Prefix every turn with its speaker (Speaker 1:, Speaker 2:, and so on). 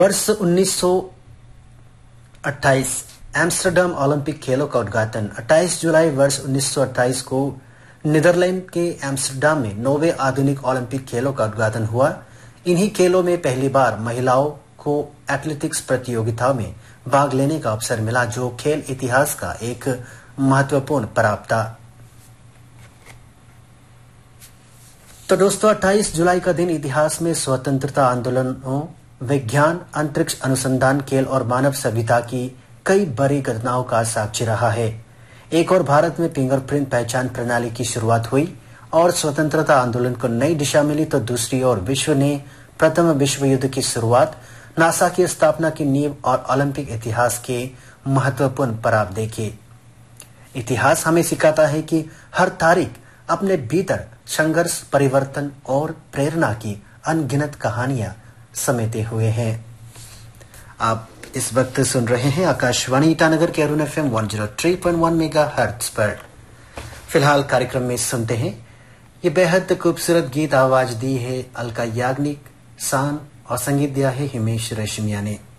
Speaker 1: वर्ष 1928 Amsterdam Olympic खेलों का उद्घाटन 28 जुलाई वर्ष 1928 को नीदरलैंड के एम्स्टर्डम में 9वें आधुनिक ओलंपिक खेलों का उद्घाटन हुआ। इन्हीं खेलों में पहली बार महिलाओं को एथलेटिक्स प्रतियोगिताओं में भाग लेने का अवसर मिला, जो खेल इतिहास का एक महत्वपूर्ण पड़ाव था। तो दोस्तों, 28 जुलाई का दिन इतिहास में स्वतंत्रता आंदोलनों, विज्ञान, अंतरिक्ष अनुसंधान, खेल और मानव सभ्यता की कई बड़ी घटनाओं का साक्षी रहा है। एक और भारत में फिंगरप्रिंट पहचान प्रणाली की शुरुआत हुई और स्वतंत्रता आंदोलन को नई दिशा मिली, तो दूसरी ओर विश्व ने प्रथम विश्व युद्ध की शुरुआत, नासा की स्थापना की नींव और ओलंपिक इतिहास के महत्वपूर्ण पड़ाव देखे। इतिहास हमें सिखाता है कि हर तारीख अपने भीतर संघर्ष, परिवर्तन और प्रेरणा की अनगिनत कहानियां समेटे हुए हैं। आप इस वक्त सुन रहे हैं आकाशवाणी ईटानगर के अरुण FM 103.1 मेगाहर्ट्ज पर। फिलहाल कार्यक्रम में सुनते हैं ये बेहद खूबसूरत गीत। आवाज दी है अलका याग्निक, शान और संगीत दिया है हिमेश रेशमिया ने।